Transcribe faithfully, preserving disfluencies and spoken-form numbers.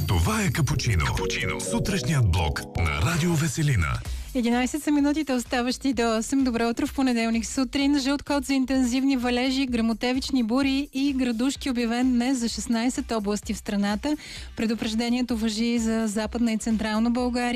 Това е Капучино. Капучино. Сутрешният блок на Радио Веселина. единайсет са минутите оставащи до осем. Добро утро в понеделник сутрин. Жълт код за интензивни валежи, гръмотевични бури и градушки обявен днес за шестнайсет области в страната. Предупреждението важи за Западна и Централна България.